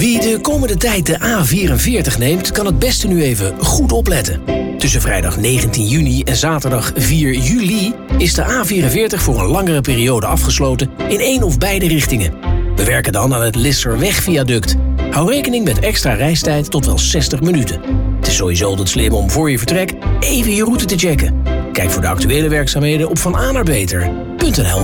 Wie de komende tijd de A44 neemt, kan het beste nu even goed opletten. Tussen vrijdag 19 juni en zaterdag 4 juli is de A44 voor een langere periode afgesloten in één of beide richtingen. We werken dan aan het Lisserweg-viaduct. Hou rekening met extra reistijd tot wel 60 minuten. Het is sowieso altijd slim om voor je vertrek even je route te checken. Kijk voor de actuele werkzaamheden op vananerbeter.nl.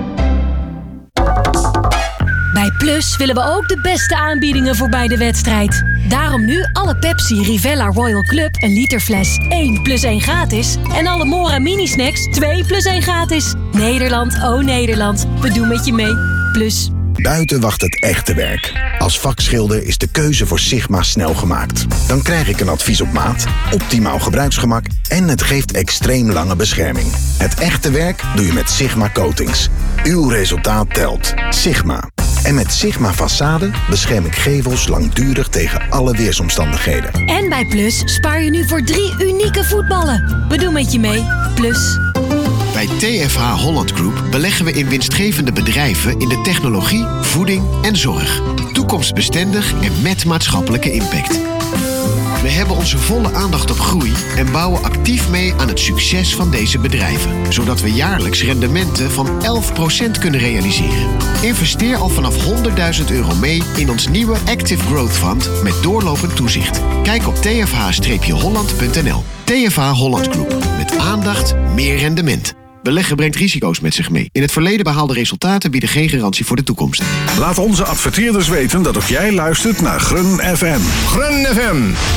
Bij Plus willen we ook de beste aanbiedingen voor bij de wedstrijd. Daarom nu alle Pepsi Rivella Royal Club een literfles 1 + 1 gratis. En alle Mora Mini Snacks 2 + 1 gratis. Nederland, oh Nederland, we doen met je mee. Plus. Buiten wacht het echte werk. Als vakschilder is de keuze voor Sigma snel gemaakt. Dan krijg ik een advies op maat, optimaal gebruiksgemak en het geeft extreem lange bescherming. Het echte werk doe je met Sigma Coatings. Uw resultaat telt. Sigma. En met Sigma Façade bescherm ik gevels langdurig tegen alle weersomstandigheden. En bij Plus spaar je nu voor 3 unieke voetballen. We doen met je mee. Plus. Bij TFH Holland Group beleggen we in winstgevende bedrijven in de technologie, voeding en zorg. Toekomstbestendig en met maatschappelijke impact. We hebben onze volle aandacht op groei en bouwen actief mee aan het succes van deze bedrijven. Zodat we jaarlijks rendementen van 11% kunnen realiseren. Investeer al vanaf €100.000 mee in ons nieuwe Active Growth Fund met doorlopend toezicht. Kijk op tfh-holland.nl. TFH Holland Group. Met aandacht, meer rendement. Beleggen brengt risico's met zich mee. In het verleden behaalde resultaten bieden geen garantie voor de toekomst. Laat onze adverteerders weten dat ook jij luistert naar Grun FM. Grun FM.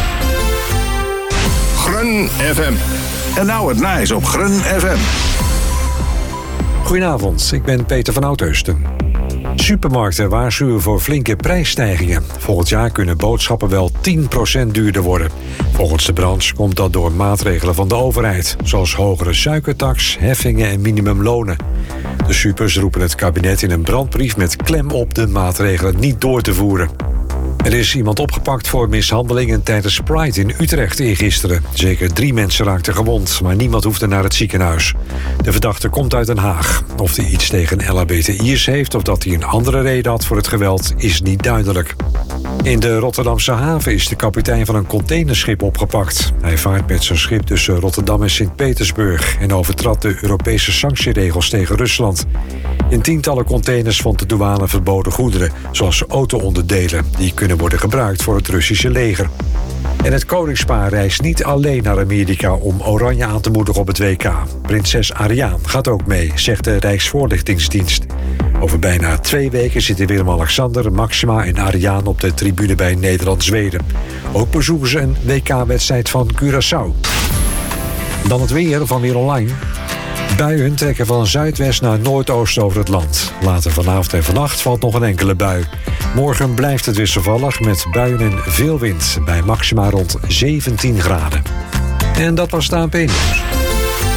Grun FM. En nou het nice op Grun FM. Goedenavond, ik ben Peter van Oudheusden. Supermarkten waarschuwen voor flinke prijsstijgingen. Volgend jaar kunnen boodschappen wel 10% duurder worden. Volgens de branche komt dat door maatregelen van de overheid, zoals hogere suikertax, heffingen en minimumlonen. De supers roepen het kabinet in een brandbrief met klem op de maatregelen niet door te voeren. Er is iemand opgepakt voor mishandelingen tijdens Pride in Utrecht eergisteren. Zeker 3 mensen raakten gewond, maar niemand hoefde naar het ziekenhuis. De verdachte komt uit Den Haag. Of hij iets tegen LHBTI'ers heeft of dat hij een andere reden had voor het geweld is niet duidelijk. In de Rotterdamse haven is de kapitein van een containerschip opgepakt. Hij vaart met zijn schip tussen Rotterdam en Sint-Petersburg en overtrad de Europese sanctieregels tegen Rusland. In tientallen containers vond de douane verboden goederen, zoals auto-onderdelen, die kunnen worden gebruikt voor het Russische leger. En het koningspaar reist niet alleen naar Amerika om Oranje aan te moedigen op het WK. Prinses Ariaan gaat ook mee, zegt de Rijksvoorlichtingsdienst. Over bijna 2 weken zitten Willem-Alexander, Maxima en Ariaan op de tribune bij Nederland-Zweden. Ook bezoeken ze een WK-wedstrijd van Curaçao. Dan het weer van Weer Online. Buien trekken van zuidwest naar noordoost over het land. Later vanavond en vannacht valt nog een enkele bui. Morgen blijft het wisselvallig met buien en veel wind. Bij maxima rond 17 graden. En dat was het ANP-nieuws.